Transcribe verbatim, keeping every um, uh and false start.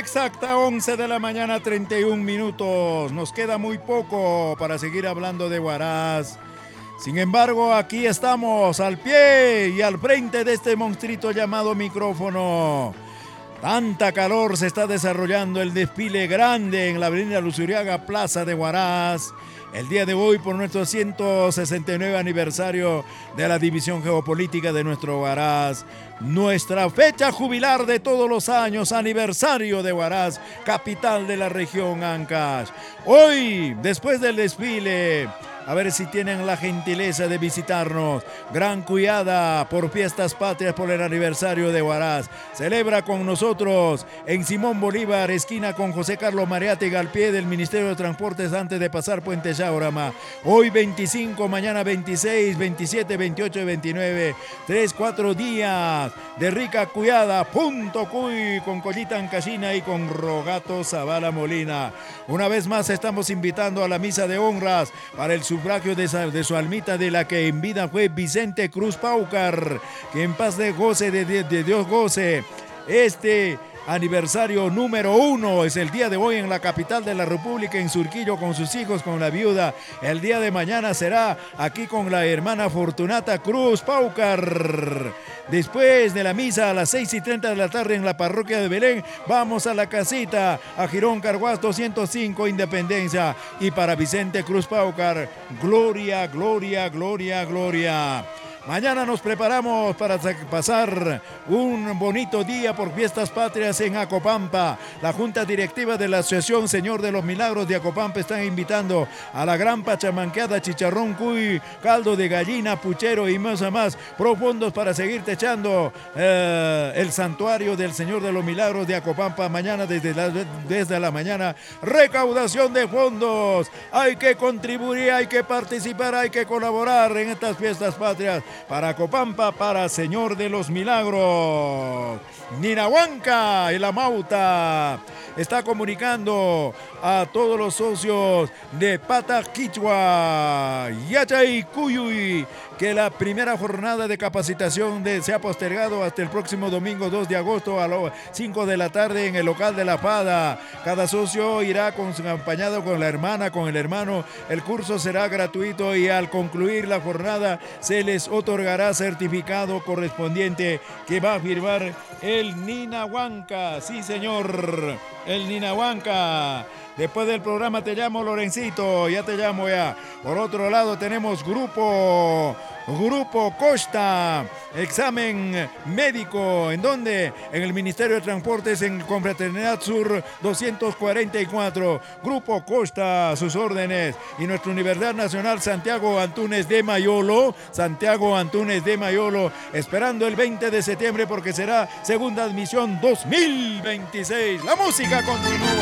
exacta, once de la mañana, treinta y un minutos. Nos queda muy poco para seguir hablando de Huaraz. Sin embargo, aquí estamos al pie y al frente de este monstruito llamado micrófono. Tanta calor se está desarrollando el desfile grande en la avenida Luzuriaga, Plaza de Huaraz. El día de hoy por nuestro ciento sesenta y nueve aniversario de la división geopolítica de nuestro Huaraz. Nuestra fecha jubilar de todos los años, aniversario de Huaraz, capital de la región Ancash. Hoy, después del desfile, a ver si tienen la gentileza de visitarnos. Gran Cuyada por Fiestas Patrias por el aniversario de Huaraz. Celebra con nosotros en Simón Bolívar, esquina con José Carlos Mariátegui, al pie del Ministerio de Transportes antes de pasar Puente Chaurama. Hoy veinticinco, mañana veintiséis, veintisiete, veintiocho y veintinueve. Tres, cuatro días de rica Cuyada. Punto Cuy con Collita Ancashina y con Rogato Zavala Molina. Una vez más estamos invitando a la misa de honras para el sufragio de, de su almita, de la que en vida fue Vicente Cruz Paucar, que en paz de goce, de, de, de Dios goce. Este aniversario número uno es el día de hoy en la capital de la República, en Surquillo, con sus hijos, con la viuda. El día de mañana será aquí con la hermana Fortunata Cruz Paucar. Después de la misa a las seis y treinta de la tarde en la parroquia de Belén, vamos a la casita, a Girón Carguás doscientos cinco, Independencia. Y para Vicente Cruz Paucar, gloria, gloria, gloria, gloria. Mañana nos preparamos para pasar un bonito día por Fiestas Patrias en Acopampa. La Junta Directiva de la Asociación Señor de los Milagros de Acopampa están invitando a la gran pachamanqueada, chicharrón cuy, caldo de gallina, puchero y más a más profundos para seguir techando eh, el santuario del Señor de los Milagros de Acopampa. Mañana desde la, desde la mañana, recaudación de fondos. Hay que contribuir, hay que participar, hay que colaborar en estas Fiestas Patrias. Para Acopampa, para Señor de los Milagros. Ninahuanca y La Mauta está comunicando a todos los socios de Pata Quichua, Yachay Cuyuy, que la primera jornada de capacitación de, se ha postergado hasta el próximo domingo dos de agosto a las cinco de la tarde en el local de La Fada. Cada socio irá con, acompañado con la hermana, con el hermano. El curso será gratuito y al concluir la jornada se les otorgará certificado correspondiente que va a firmar el Ninahuanca. Sí, señor, el Ninahuanca. Después del programa te llamo, Lorencito, ya te llamo ya. Por otro lado tenemos grupo, grupo Costa, examen médico. ¿En dónde? En el Ministerio de Transportes, en Confraternidad Sur doscientos cuarenta y cuatro. Grupo Costa, a sus órdenes. Y nuestra Universidad Nacional Santiago Antúnez de Mayolo, Santiago Antúnez de Mayolo, esperando el veinte de septiembre porque será segunda admisión dos mil veintiséis. La música continúa.